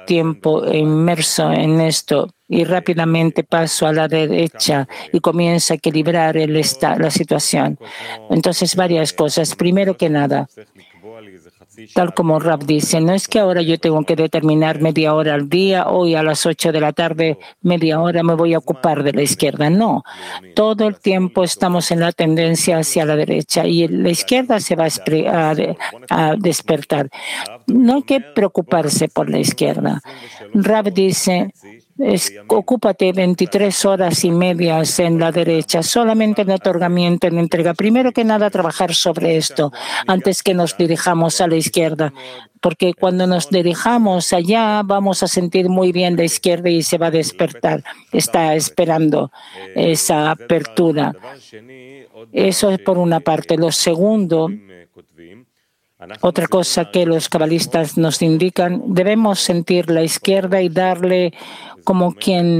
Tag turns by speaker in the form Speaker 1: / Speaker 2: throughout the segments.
Speaker 1: tiempo inmerso en esto y rápidamente paso a la derecha y comienzo a equilibrar la situación. Entonces, varias cosas. Primero que nada, tal como Rab dice, no es que ahora yo tengo que determinar media hora al día, hoy a las 8 de la tarde, media hora me voy a ocupar de la izquierda. Todo el tiempo estamos en la tendencia hacia la derecha y la izquierda se va a despertar. No hay que preocuparse por la izquierda. Rab dice, ocúpate 23 horas y medias en la derecha, solamente en otorgamiento, en entrega. Primero que nada, trabajar sobre esto antes que nos dirijamos a la izquierda, porque cuando nos dirijamos allá vamos a sentir muy bien la izquierda y se va a despertar. Está esperando esa apertura. Eso es por una parte. Lo segundo, otra cosa que los cabalistas nos indican, debemos sentir la izquierda y darle como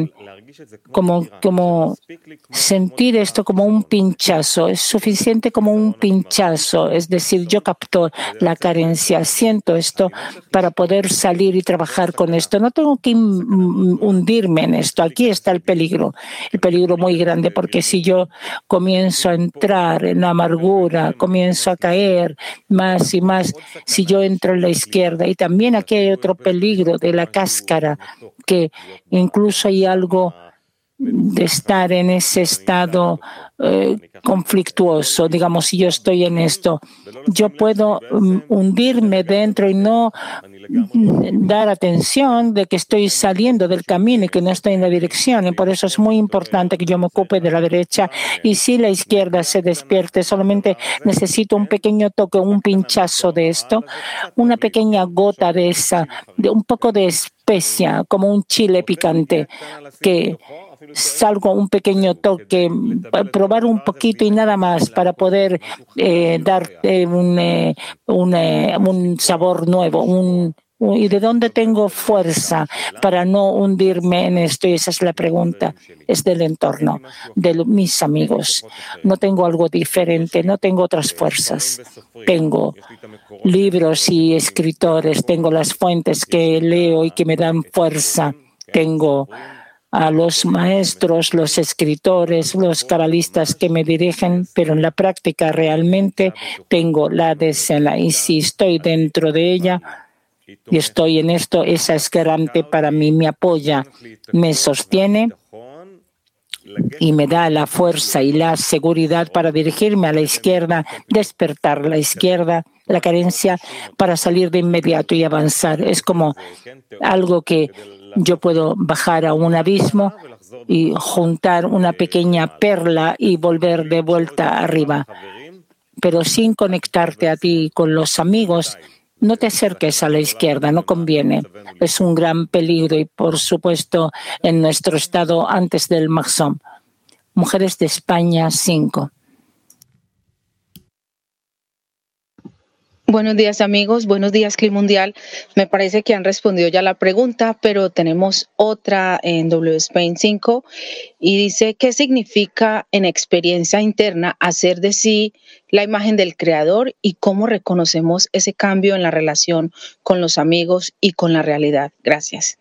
Speaker 1: sentir esto como un pinchazo. Es suficiente como un pinchazo. Es decir, yo capto la carencia, siento esto para poder salir y trabajar con esto. No tengo que hundirme en esto. Aquí está el peligro muy grande, porque si yo comienzo a entrar en la amargura, comienzo a caer más y más, si yo entro en la izquierda. Y también aquí hay otro peligro de la cáscara, que incluso hay algo de estar en ese estado conflictuoso. Digamos, si yo estoy en esto, yo puedo hundirme dentro y no dar atención de que estoy saliendo del camino y que no estoy en la dirección. Y por eso es muy importante que yo me ocupe de la derecha. Y si la izquierda se despierte, solamente necesito un pequeño toque, un pinchazo de esto, una pequeña gota de un poco de especia, como un chile picante, que salgo un pequeño toque, probar un poquito y nada más para poder darte un sabor nuevo. ¿Y de dónde tengo fuerza para no hundirme en esto? Y esa es la pregunta. Es del entorno, de mis amigos. No tengo algo diferente, no tengo otras fuerzas. Tengo libros y escritores, tengo las fuentes que leo y que me dan fuerza. Tengo a los maestros, los escritores, los cabalistas que me dirigen, pero en la práctica realmente tengo la decena. Y si estoy dentro de ella y estoy en esto, esa es garante para mí, me apoya, me sostiene y me da la fuerza y la seguridad para dirigirme a la izquierda, despertar la izquierda, la carencia, para salir de inmediato y avanzar. Es como algo que yo puedo bajar a un abismo y juntar una pequeña perla y volver de vuelta arriba. Pero sin conectarte a ti con los amigos, no te acerques a la izquierda, no conviene. Es un gran peligro y, por supuesto, en nuestro estado antes del Mahzom. Mujeres de España, 5.
Speaker 2: Buenos días, amigos. Buenos días, Clima Mundial. Me parece que han respondido ya la pregunta, pero tenemos otra en W Spain 5 y dice, ¿qué significa en experiencia interna hacer de sí la imagen del Creador y cómo reconocemos ese cambio en la relación con los amigos y con la realidad? Gracias.